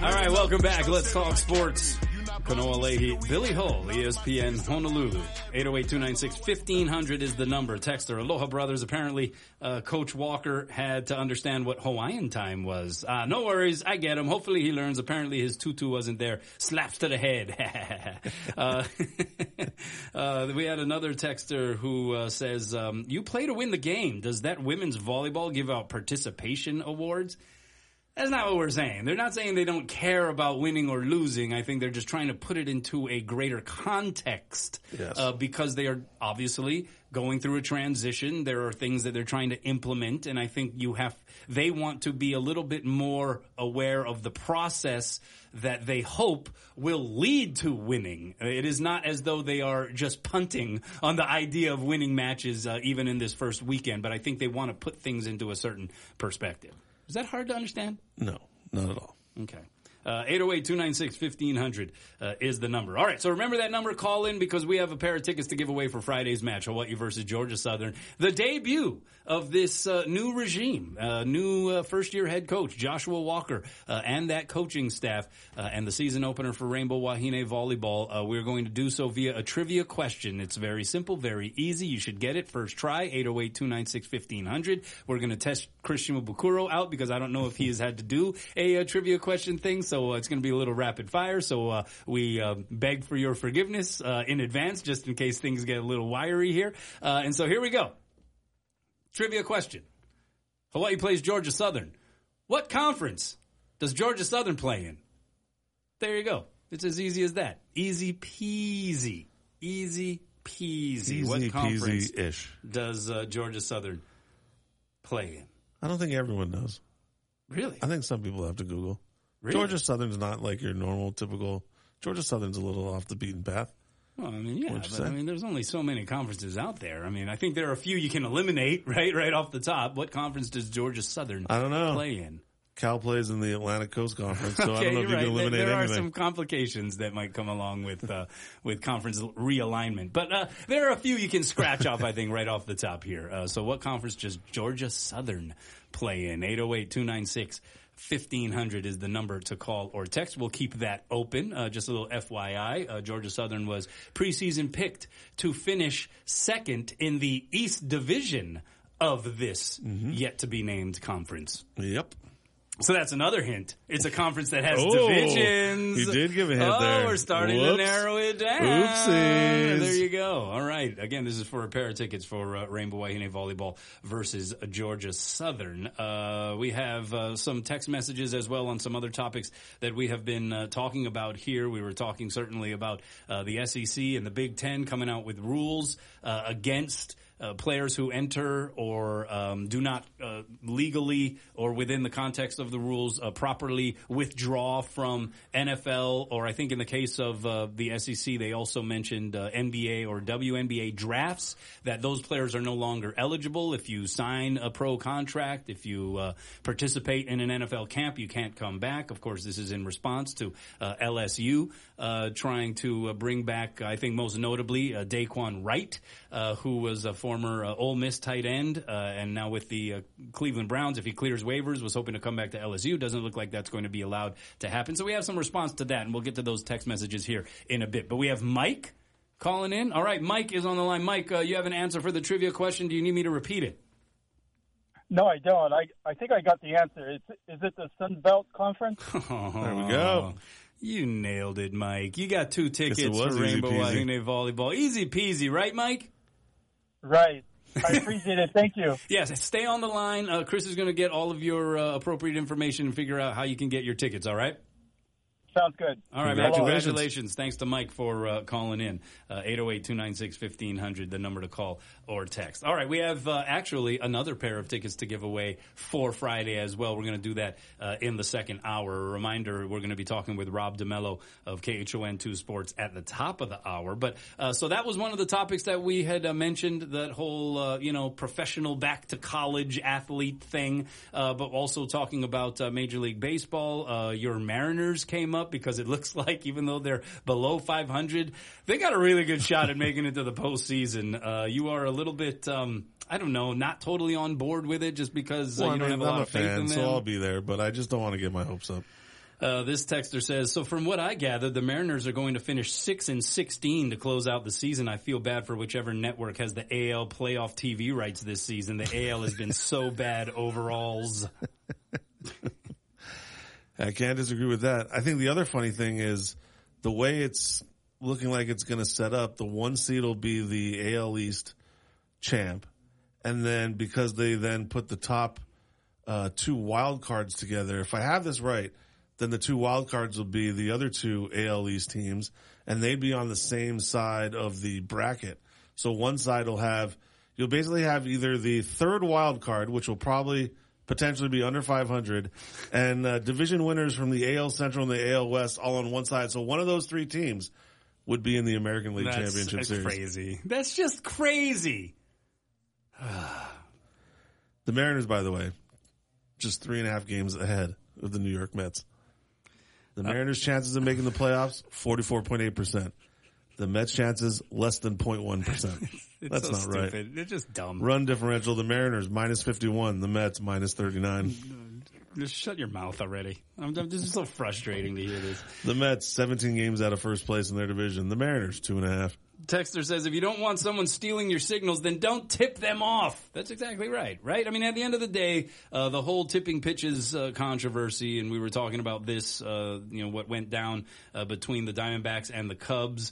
All right, welcome back. Let's talk sports. Kanoa Leahy, Billy Hull, ESPN Honolulu. 808-296-1500 is the number. Texter, Aloha Brothers. Apparently, Coach Walker had to understand what Hawaiian time was. No worries, I get him. Hopefully he learns. Apparently his tutu wasn't there. Slaps to the head. We had another texter who says, you play to win the game. Does that women's volleyball give out participation awards? That's not what we're saying. They're not saying they don't care about winning or losing. I think they're just trying to put it into a greater context. Yes. Because they are obviously going through a transition. There are things that they're trying to implement, and I think they want to be a little bit more aware of the process that they hope will lead to winning. It is not as though they are just punting on the idea of winning matches even in this first weekend, but I think they want to put things into a certain perspective. Is that hard to understand? No, not at all. Okay. 808-296-1500 is the number. All right, so remember that number. Call in because we have a pair of tickets to give away for Friday's match, Hawaii versus Georgia Southern. The debut of this new regime, new first-year head coach, Joshua Walker, and that coaching staff, and the season opener for Rainbow Wahine Volleyball. We're going to do so via a trivia question. It's very simple, very easy. You should get it first try, 808-296-1500. We're going to test Christian Bukuro out because I don't know if he has had to do a trivia question thing, so it's going to be a little rapid fire. So we beg for your forgiveness in advance, just in case things get a little wiry here. And so here we go. Trivia question. Hawaii plays Georgia Southern. What conference does Georgia Southern play in? There you go. It's as easy as that. Easy peasy. Easy peasy. What conference does Georgia Southern play in? I don't think everyone knows. Really? I think some people have to Google. Really? Georgia Southern's not like your normal, typical. Georgia Southern's a little off the beaten path. Well, I mean, yeah, but I mean, there's only so many conferences out there. I mean, I think there are a few you can eliminate, right off the top. What conference does Georgia Southern play in? Cal plays in the Atlantic Coast Conference, so okay, I don't know if you can eliminate there anything. There are some complications that might come along with conference realignment. But there are a few you can scratch off, I think, right off the top here. So what conference does Georgia Southern play in? 808-296-1500 is the number to call or text. We'll keep that open. Just a little FYI, Georgia Southern was preseason picked to finish second in the East Division of this yet-to-be-named conference. Yep. So that's another hint. It's a conference that has divisions. You did give a hint there. Oh, we're starting to narrow it down. Oopsies. There you go. All right. Again, this is for a pair of tickets for Rainbow Wahine Volleyball versus Georgia Southern. We have some text messages as well on some other topics that we have been talking about here. We were talking certainly about the SEC and the Big Ten coming out with rules against players who enter or do not legally or within the context of the rules properly withdraw from NFL, or I think in the case of the SEC, they also mentioned NBA or WNBA drafts, that those players are no longer eligible. If you sign a pro contract, if you participate in an NFL camp, you can't come back. Of course, this is in response to LSU trying to bring back, I think most notably, Daquan Wright, who was a former Ole Miss tight end, and now with the Cleveland Browns, if he clears waivers, was hoping to come back to LSU. Doesn't look like that's going to be allowed to happen. So we have some response to that, and we'll get to those text messages here in a bit. But we have Mike calling in. All right, Mike is on the line. Mike, you have an answer for the trivia question. Do you need me to repeat it? No, I don't. I think I got the answer. Is it the Sun Belt Conference? Oh, there we go. You nailed it, Mike. You got 2 tickets for Rainbow peasy. Wahine Volleyball. Easy peasy, right, Mike? Right. I appreciate it. Thank you. Yes, stay on the line. Chris is going to get all of your appropriate information and figure out how you can get your tickets, all right? Sounds good. All right, man. Congratulations. Thanks to Mike for calling in. 808-296-1500, the number to call or text. All right, we have actually another pair of tickets to give away for Friday as well. We're going to do that in the second hour. A reminder, we're going to be talking with Rob DeMello of KHON2 Sports at the top of the hour. But so that was one of the topics that we had mentioned, that whole, professional back-to-college athlete thing, but also talking about Major League Baseball. Your Mariners came up because it looks like even though they're below 500, they got a really good shot at making it to the postseason. You are a little bit, I don't know, not totally on board with it just because you don't have a lot of faith in them. So I'll be there, but I just don't want to get my hopes up. This texter says, so from what I gathered, the Mariners are going to finish 6-16 to close out the season. I feel bad for whichever network has the AL playoff TV rights this season. The AL has been so bad overalls. I can't disagree with that. I think the other funny thing is the way it's looking like it's going to set up, the 1 seed will be the AL East champ. And then because they then put the top 2 wild cards together, if I have this right, then the 2 wild cards will be the other 2 AL East teams, and they'd be on the same side of the bracket. So one side you'll basically have either the 3rd wild card, which will probably potentially be under 500, and division winners from the AL Central and the AL West all on one side. So one of those 3 teams would be in the American League Championship Series. That's crazy. That's just crazy. The Mariners, by the way, just 3.5 games ahead of the New York Mets. The Mariners' chances of making the playoffs, 44.8%. The Mets' chances, less than 0.1%. That's so not right. stupid. They're just dumb. Run differential, the Mariners, minus 51. The Mets, minus 39. Just shut your mouth already. This is so frustrating to hear this. The Mets, 17 games out of first place in their division. The Mariners, 2.5. Texter says, if you don't want someone stealing your signals, then don't tip them off. That's exactly right, right? I mean, at the end of the day, the whole tipping pitches controversy, and we were talking about this, what went down between the Diamondbacks and the Cubs.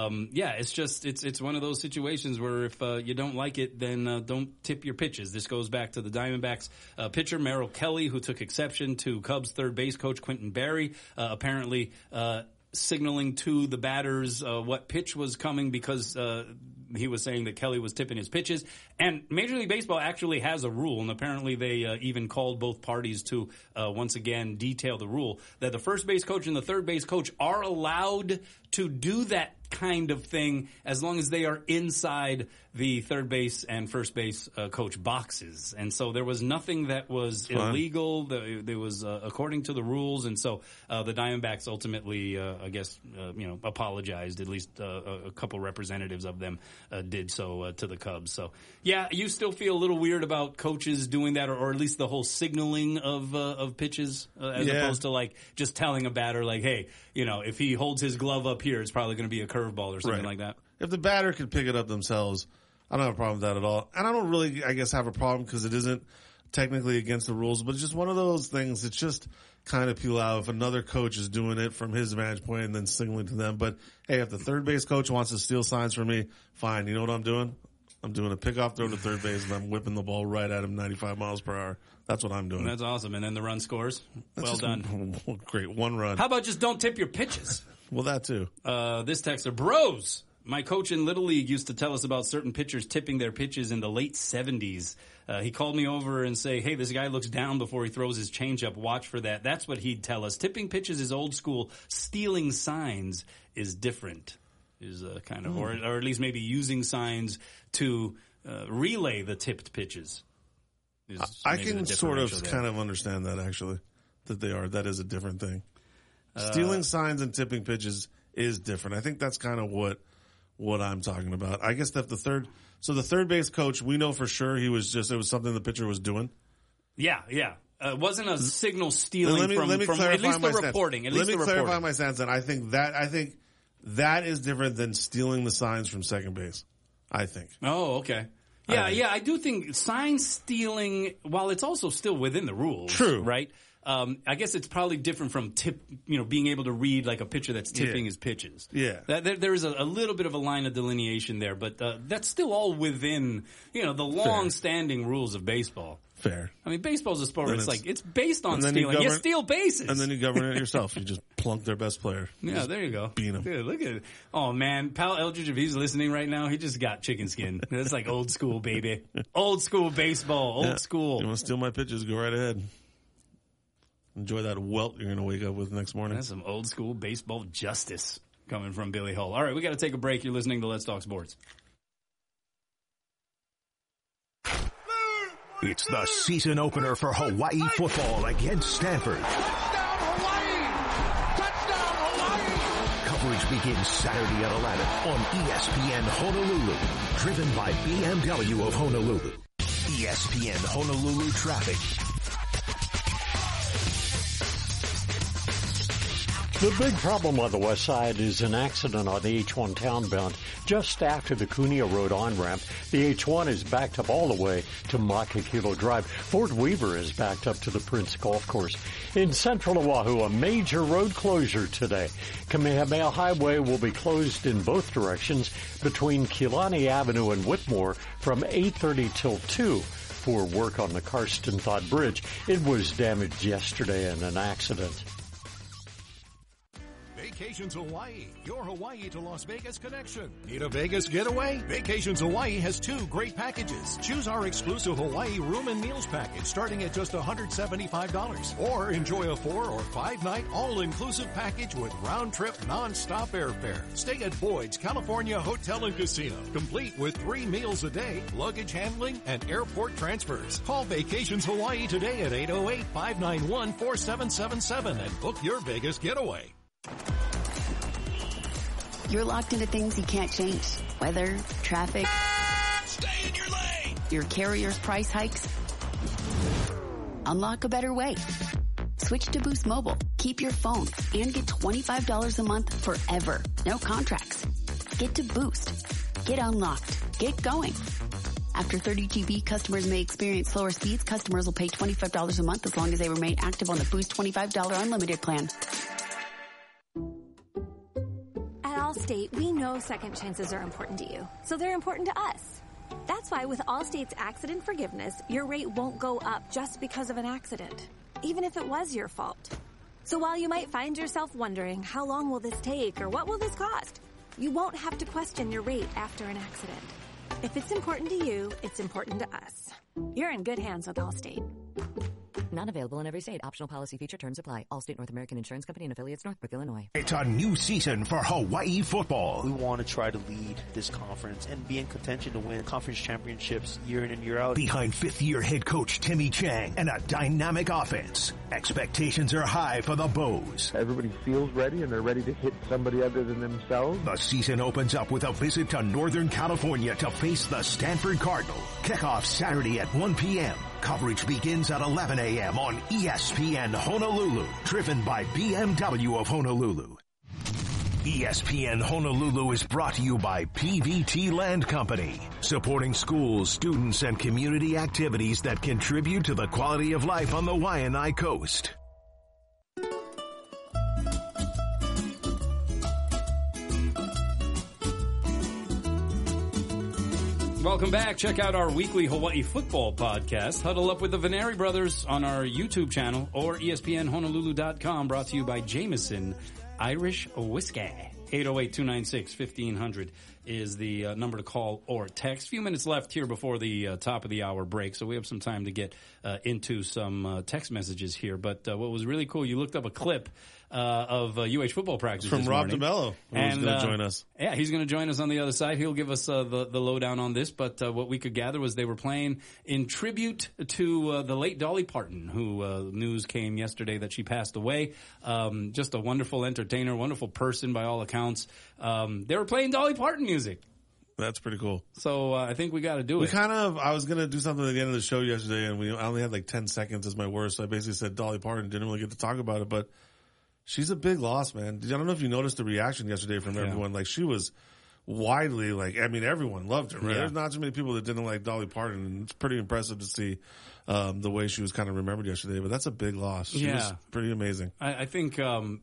It's one of those situations where if you don't like it, then don't tip your pitches. This goes back to the Diamondbacks pitcher, Merrill Kelly, who took exception to Cubs third base coach Quentin Barry, apparently signaling to the batters what pitch was coming because he was saying that Kelly was tipping his pitches. And Major League Baseball actually has a rule, and apparently they even called both parties to once again detail the rule, that the first base coach and the third base coach are allowed to do that kind of thing as long as they are inside the third base and first base coach boxes. And so there was nothing that was illegal. There was according to the rules. And so the Diamondbacks ultimately, apologized. At least a couple representatives of them did so to the Cubs. So, yeah, you still feel a little weird about coaches doing that, or at least the whole signaling of pitches as opposed to like just telling a batter like, hey, if he holds his glove up here, it's probably going to be a curveball or something like that. If the batter could pick it up themselves, I don't have a problem with that at all. And I don't really, have a problem because it isn't technically against the rules, but it's just one of those things. It's just kind of peel out if another coach is doing it from his vantage point and then signaling to them. But, hey, if the third base coach wants to steal signs from me, fine. You know what I'm doing? I'm doing a pickoff throw to third base, and I'm whipping the ball right at him 95 miles per hour. That's what I'm doing. That's awesome. And then the run scores. Well done. Great. One run. How about just don't tip your pitches? Well, that too. This texter, bros. My coach in Little League used to tell us about certain pitchers tipping their pitches in the late 70s. He called me over and say, hey, this guy looks down before he throws his changeup. Watch for that. That's what he'd tell us. Tipping pitches is old school. Stealing signs is different. Is kind of, or at least maybe using signs to relay the tipped pitches. I can sort of kind of understand that, actually, that is a different thing. Stealing signs and tipping pitches is different. I think that's kind of what I'm talking about. I guess that the third base coach, we know for sure it was something the pitcher was doing. Yeah. It wasn't a signal stealing from at least the reporting. Let me clarify my stance, and I think that is different than stealing the signs from second base, I think. Oh, okay. Yeah, I do think sign stealing, while it's also still within the rules. True. Right? I guess it's probably different from being able to read like a pitcher that's tipping his pitches. Yeah. There is a little bit of a line of delineation there, but that's still all within, the long-standing rules of baseball. Fair. I mean, baseball's a sport where it's based on stealing. You steal bases. And then you govern it yourself. You just plunk their best player. Yeah, there you go. Beat them. Dude, look at it. Oh, man. Pal Eldridge, if he's listening right now, he just got chicken skin. That's like old school, baby. Old school baseball. Old school. You want to steal my pitches? Go right ahead. Enjoy that welt you're going to wake up with next morning. That's some old school baseball justice coming from Billy Hull. All right, we got to take a break. You're listening to Let's Talk Sports. It's the season opener for Hawaii football against Stanford. Touchdown, Hawaii! Touchdown, Hawaii! Coverage begins Saturday at 11 on ESPN Honolulu. Driven by BMW of Honolulu. ESPN Honolulu traffic. The big problem on the west side is an accident on the H1 townbound just after the Cuneo Road on-ramp. The H1 is backed up all the way to Makakilo Drive. Fort Weaver is backed up to the Prince Golf Course. In central Oahu, a major road closure today. Kamehameha Highway will be closed in both directions between Kilani Avenue and Whitmore from 8:30 till 2 for work on the Karstenthod Bridge. It was damaged yesterday in an accident. Vacations Hawaii, your Hawaii to Las Vegas connection. Need a Vegas getaway? Vacations Hawaii has 2 great packages. Choose our exclusive Hawaii room and meals package starting at just $175. Or enjoy a 4 or 5 night all-inclusive package with round-trip non-stop airfare. Stay at Boyd's California Hotel and Casino, complete with 3 meals a day, luggage handling, and airport transfers. Call Vacations Hawaii today at 808-591-4777 and book your Vegas getaway. You're locked into things you can't change. Weather, traffic. Stay in your lane! Your carrier's price hikes. Unlock a better way. Switch to Boost Mobile. Keep your phone and get $25 a month forever. No contracts. Get to Boost. Get unlocked. Get going. After 30 GB, customers may experience slower speeds. Customers will pay $25 a month as long as they remain active on the Boost $25 unlimited plan. At Allstate, we know second chances are important to you, so they're important to us. That's why with Allstate's accident forgiveness, your rate won't go up just because of an accident, even if it was your fault. So while you might find yourself wondering, how long will this take or what will this cost? You won't have to question your rate after an accident. If it's important to you, it's important to us. You're in good hands with Allstate. Not available in every state. Optional policy feature terms apply. Allstate North American Insurance Company and affiliates, Northbrook, Illinois. It's a new season for Hawaii football. We want to try to lead this conference and be in contention to win conference championships year in and year out. Behind fifth-year head coach Timmy Chang and a dynamic offense, expectations are high for the Bows. Everybody feels ready and they're ready to hit somebody other than themselves. The season opens up with a visit to Northern California to face the Stanford Cardinal. Kickoff Saturday at 1 p.m. Coverage begins at 11 a.m. on ESPN Honolulu, driven by BMW of Honolulu. ESPN Honolulu is brought to you by PVT Land Company, supporting schools, students, and community activities that contribute to the quality of life on the Waianae Coast. Welcome back. Check out our weekly Hawaii football podcast. Huddle up with the Veneri brothers on our YouTube channel or ESPNHonolulu.com, brought to you by Jameson Irish Whiskey. 808-296-1500 is the number to call or text. A few minutes left here before the top of the hour break, so we have some time to get into some text messages here. But what was really cool, you looked up a clip of UH football practice from this Rob morning. DeMello, who's going to join us. Yeah, he's going to join us on the other side. He'll give us the lowdown on this. But what we could gather was they were playing in tribute to the late Dolly Parton, who news came yesterday that she passed away. Just a wonderful entertainer, wonderful person by all accounts. They were playing Dolly Parton music. That's pretty cool. So I think we got to do it. I was going to do something at the end of the show yesterday, and I only had like 10 seconds as my worst. So I basically said Dolly Parton, didn't really get to talk about it, but she's a big loss, man. I don't know if you noticed the reaction yesterday from everyone. Like, she was widely, everyone loved her, right? Yeah. There's not too many people that didn't like Dolly Parton, and it's pretty impressive to see the way she was kind of remembered yesterday. But that's a big loss. She was pretty amazing. I think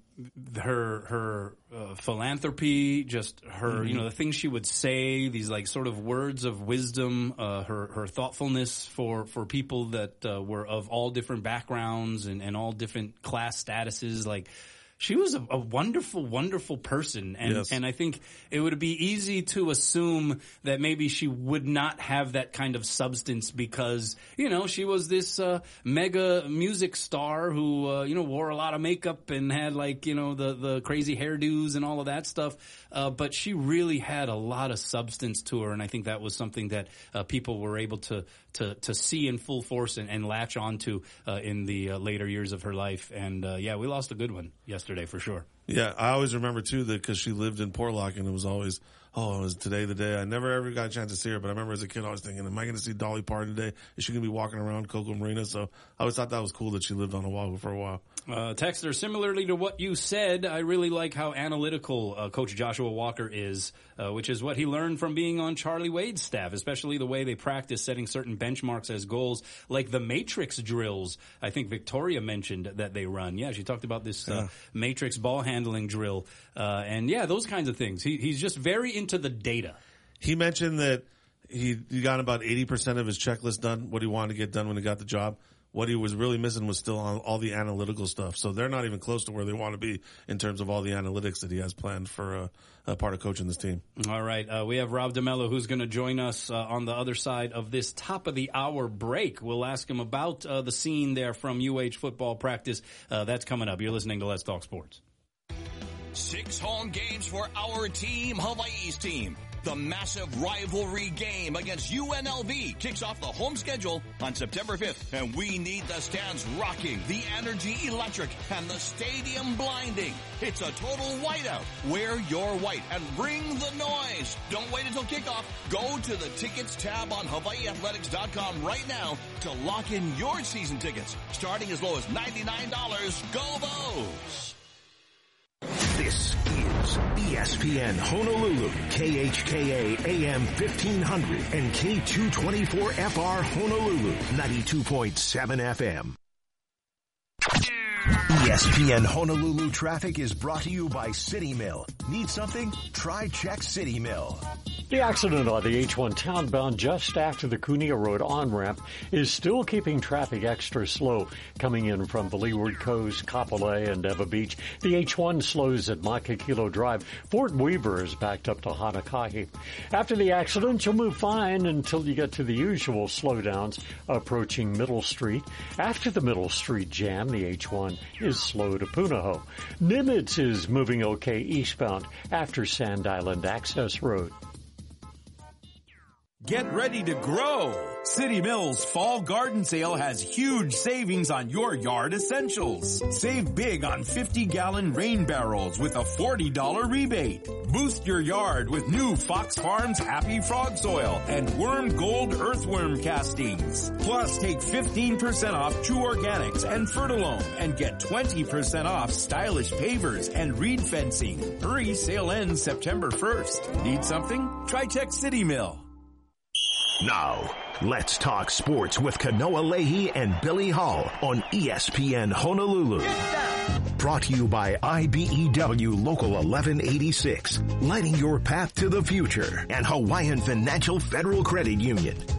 her philanthropy, just her, the things she would say, these sort of words of wisdom, her thoughtfulness for people that were of all different backgrounds and all different class statuses, she was a wonderful, wonderful person. And I think it would be easy to assume that maybe she would not have that kind of substance because, she was this mega music star who, wore a lot of makeup and had the crazy hairdos and all of that stuff. But she really had a lot of substance to her. And I think that was something that people were able to see in full force and latch onto in the later years of her life. And we lost a good one yesterday for sure. Yeah, I always remember too that because she lived in Portlock, and it was always was today the day? I never ever got a chance to see her, but I remember as a kid I was thinking, am I going to see Dolly Parton today? Is she going to be walking around Coco Marina? So I always thought that was cool that she lived on Oahu for a while. Texter, similarly to what you said, I really like how analytical Coach Joshua Walker is, which is what he learned from being on Charlie Wade's staff, especially the way they practice setting certain benchmarks as goals, like the matrix drills. I think Victoria mentioned that they run. Yeah, she talked about this matrix ball handling drill. And yeah, those kinds of things. He's just very into the data. He mentioned that he got about 80% of his checklist done, what he wanted to get done when he got the job. What he was really missing was still on all the analytical stuff. So they're not even close to where they want to be in terms of all the analytics that he has planned for a part of coaching this team. All right. We have Rob DeMello who's going to join us on the other side of this top of the hour break. We'll ask him about the scene there from UH football practice. That's coming up. You're listening to Let's Talk Sports. 6 home games for our team, Hawaii's team. The massive rivalry game against UNLV kicks off the home schedule on September 5th. And we need the stands rocking, the energy electric, and the stadium blinding. It's a total whiteout. Wear your white and bring the noise. Don't wait until kickoff. Go to the tickets tab on HawaiiAthletics.com right now to lock in your season tickets. Starting as low as $99. Go Vols! This is ESPN Honolulu, KHKA AM 1500 and K224FR Honolulu, 92.7 FM. ESPN Honolulu traffic is brought to you by City Mill. Need something? Try Check City Mill. The accident on the H1 townbound just after the Cunha Road on-ramp is still keeping traffic extra slow coming in from the Leeward Coast, Kapolei, and Eva Beach. The H1 slows at Makakilo Drive. Fort Weaver is backed up to Hanakahi. After the accident, you'll move fine until you get to the usual slowdowns approaching Middle Street. After the Middle Street jam, the H1 is slow to Punahou. Nimitz is moving okay eastbound after Sand Island Access Road. Get ready to grow. City Mill's Fall Garden Sale has huge savings on your yard essentials. Save big on 50-gallon rain barrels with a $40 rebate. Boost your yard with new Fox Farms Happy Frog Soil and Worm Gold Earthworm Castings. Plus, take 15% off True Organics and Fertilome and get 20% off stylish pavers and reed fencing. Hurry, sale ends September 1st. Need something? Try Check City Mill. Now, let's talk sports with Kanoa Leahy and Billy Hall on ESPN Honolulu. Brought to you by IBEW Local 1186, lighting your path to the future, and Hawaiian Financial Federal Credit Union.